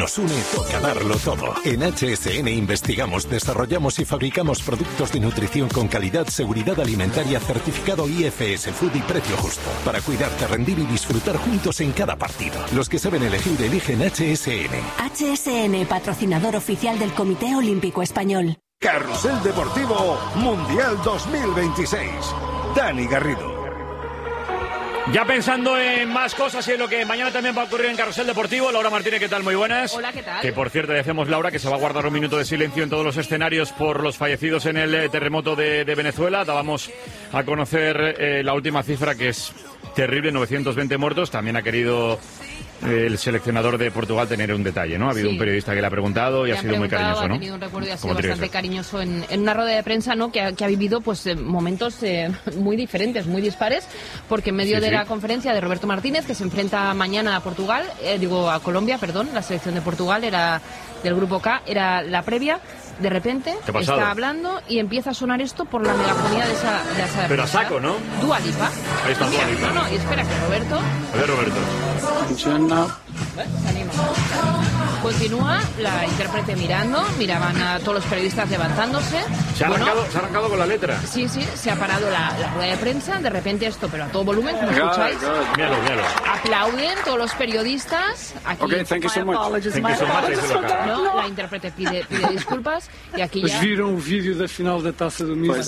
nos une toca darlo todo. En HSN investigamos, desarrollamos y fabricamos productos de nutrición con calidad, seguridad alimentaria, certificado IFS Food y precio justo. Para cuidarte, rendir y disfrutar juntos en cada partido. Los que saben elegir eligen HSN. HSN, patrocinador oficial del Comité Olímpico Español. Carrusel Deportivo Mundial 2026. Dani Garrido. Ya pensando en más cosas y en lo que mañana también va a ocurrir en Carrusel Deportivo, Laura Martínez, ¿qué tal? Muy buenas. Hola, ¿qué tal? Que por cierto, decimos, Laura, que se va a guardar un minuto de silencio en todos los escenarios por los fallecidos en el terremoto de Venezuela. Dábamos a conocer la última cifra, que es terrible, 920 muertos. También ha querido el seleccionador de Portugal tener un detalle, ¿no? Ha habido un periodista que le ha preguntado y ha sido muy cariñoso, ¿no? Ha tenido un recuerdo y ha sido bastante cariñoso en una rueda de prensa, ¿no? Que ha vivido pues momentos muy diferentes, muy dispares, porque en medio de la conferencia de Roberto Martínez, que se enfrenta mañana a Portugal, a Colombia, perdón, la selección de Portugal era del grupo K, era la previa. De repente está hablando y empieza a sonar esto por la megafonía de esa pero a saco, ¿no? Dua Lipa. Ahí está Dua Lipa. No, y espera que Roberto. A ver, Roberto. Funciona. Se anima. Continúa la intérprete mirando, miraban a todos los periodistas levantándose. Se ha arrancado con la letra. Sí, se ha parado la rueda de prensa, de repente esto, pero a todo volumen, como escucháis. Míralo. Aplauden todos los periodistas. Aquí, okay, thank you so much. ¿no? La intérprete pide disculpas y aquí ya... viram o vídeo da final da Taça do Mister?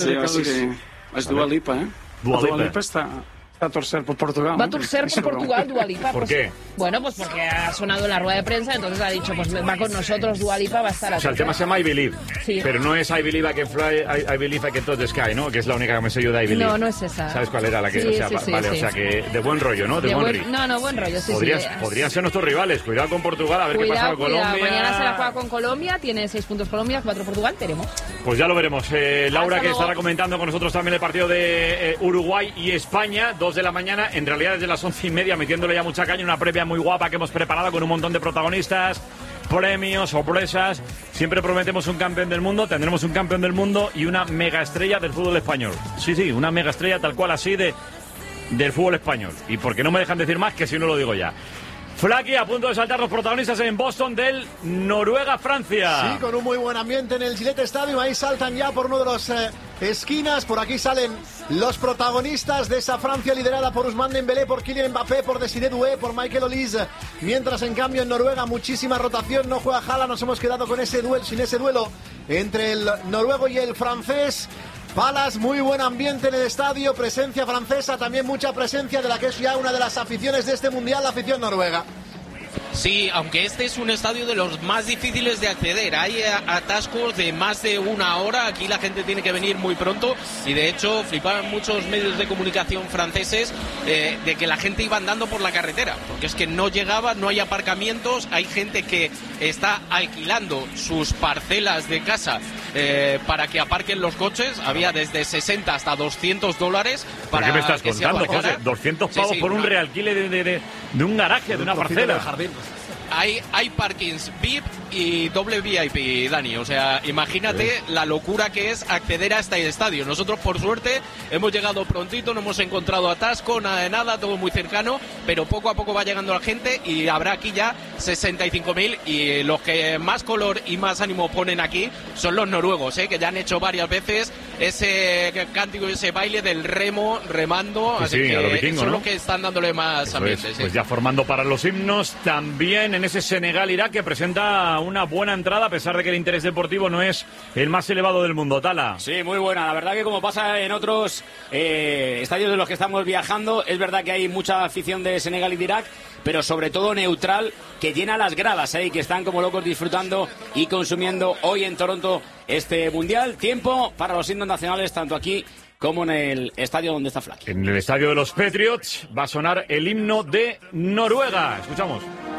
Mas Dua Lipa, Dua Lipa está a torcer por Portugal. Va a torcer por Portugal, Dua Lipa. ¿Por qué? Bueno, pues porque ha sonado en la rueda de prensa, entonces ha dicho, pues va con nosotros, Dua Lipa va a estar aquí. O sea, el tema se llama I Believe, sí. Pero no es I Believe I Can Fly, I Believe I Can Touch the Sky, ¿no? Que es la única que me sé yo de I Believe. No es esa. ¿Sabes cuál era la que...? Sí, o sea, sí, vale, sí. O sea, que de buen rollo, ¿no? No, buen rollo, sí. Podrían ser nuestros rivales. Cuidado con Portugal, a ver qué pasa con Colombia. Mañana se la juega con Colombia, tiene 6 puntos Colombia, 4 Portugal, veremos. Pues ya lo veremos. Laura, que estará comentando con nosotros también el partido de Uruguay y España, 2 de la mañana, en realidad desde las 11:30, metiéndole ya mucha caña, una previa muy guapa que hemos preparado con un montón de protagonistas, premios, sorpresas. Siempre prometemos un campeón del mundo, tendremos un campeón del mundo y una mega estrella del fútbol español. Sí, una mega estrella tal cual así del fútbol español. Y porque no me dejan decir más, que si no lo digo ya. Flaky, a punto de saltar los protagonistas en Boston del Noruega-Francia. Sí, con un muy buen ambiente en el Gillette Stadium. Ahí saltan ya por uno de los esquinas. Por aquí salen los protagonistas de esa Francia liderada por Ousmane Dembélé, por Kylian Mbappé, por Desiré Doué, por Michael Olise. Mientras en cambio en Noruega muchísima rotación. No juega Haaland, nos hemos quedado con sin ese duelo entre el noruego y el francés. Palas, muy buen ambiente en el estadio, presencia francesa, también mucha presencia de la que es ya una de las aficiones de este mundial, la afición noruega. Sí, aunque este es un estadio de los más difíciles de acceder. Hay atascos de más de una hora. Aquí la gente tiene que venir muy pronto. Y de hecho, flipaban muchos medios de comunicación franceses de que la gente iba andando por la carretera. Porque es que no llegaba, no hay aparcamientos. Hay gente que está alquilando sus parcelas de casa para que aparquen los coches. Había desde 60 hasta $200 para... ¿Qué me estás contando, José? 200 pavos por un realquile de un garaje, de una parcela. Hay parkings VIP y doble VIP, Dani. O sea, imagínate la locura que es acceder a este estadio. Nosotros, por suerte, hemos llegado prontito, no hemos encontrado atasco, nada de nada, todo muy cercano, pero poco a poco va llegando la gente y habrá aquí ya 65.000 y los que más color y más ánimo ponen aquí son los noruegos, que ya han hecho varias veces ese cántico y ese baile del remando, así que a lo vikingo, son los que están dándole más ambiente. Pues ya formando para los himnos también en ese Senegal-Irak, que presenta una buena entrada a pesar de que el interés deportivo no es el más elevado del mundo. Tala. Sí, muy buena. La verdad que como pasa en otros estadios de los que estamos viajando, es verdad que hay mucha afición de Senegal y de Irak, pero sobre todo neutral, que llena las gradas y que están como locos disfrutando y consumiendo hoy en Toronto este Mundial. Tiempo para los himnos nacionales, tanto aquí como en el estadio donde está Flaky. En el estadio de los Patriots va a sonar el himno de Noruega. Escuchamos.